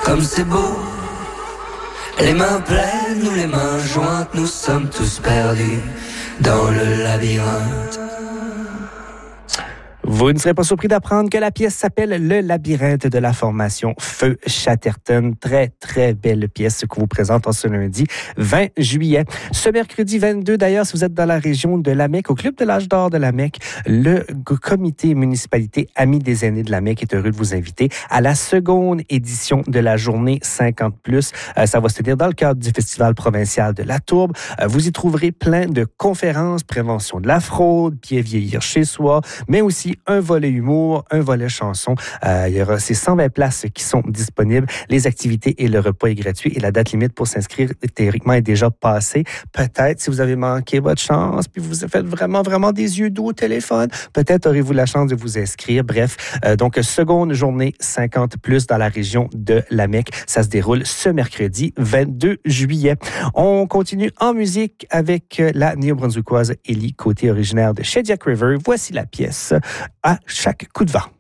comme c'est beau. Les mains pleines ou les mains jointes, nous sommes tous perdus dans le labyrinthe. Vous ne serez pas surpris d'apprendre que la pièce s'appelle Le labyrinthe de la formation Feu Chatterton. Très, très belle pièce que vous présente en ce lundi 20 juillet. Ce mercredi 22, d'ailleurs, si vous êtes dans la région de Lamec, au Club de l'Âge d'Or de Lamec, le comité municipalité Amis des aînés de Lamec est heureux de vous inviter à la seconde édition de la journée 50+. Ça va se tenir dans le cadre du Festival provincial de la Tourbe. Vous y trouverez plein de conférences, prévention de la fraude, bien vieillir chez soi, mais aussi un volet humour, un volet chanson. Il y aura ces 120 places qui sont disponibles. Les activités et le repas est gratuit et la date limite pour s'inscrire, théoriquement, est déjà passée. Peut-être, si vous avez manqué votre chance, puis vous faites vraiment, vraiment des yeux doux au téléphone, peut-être aurez-vous la chance de vous inscrire. Bref, donc, seconde journée 50+ dans la région de Lamec. Ça se déroule ce mercredi 22 juillet. On continue en musique avec la néo-brunswickoise Ellie Côté, originaire de Shediac River. Voici la pièce À chaque coup de vent.